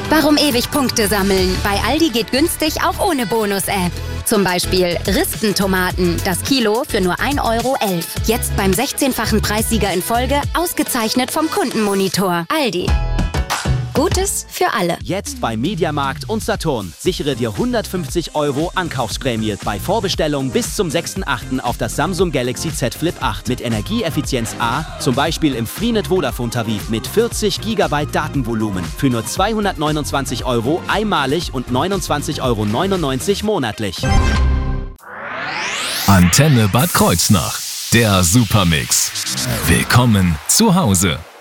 Warum ewig Punkte sammeln? Bei Aldi geht günstig auch ohne Bonus-App. Zum Beispiel Ristentomaten, das Kilo für nur 1,11 €. Jetzt beim 16-fachen Preissieger in Folge, ausgezeichnet vom Kundenmonitor. Aldi. Gutes für alle. Jetzt bei Mediamarkt und Saturn. Sichere dir 150 € Ankaufsprämie bei Vorbestellung bis zum 6.8. auf das Samsung Galaxy Z Flip 8 mit Energieeffizienz A, zum Beispiel im Freenet Vodafone-Tarif mit 40 GB Datenvolumen für nur 229 € einmalig und 29,99 € monatlich. Antenne Bad Kreuznach, der Supermix. Willkommen zu Hause.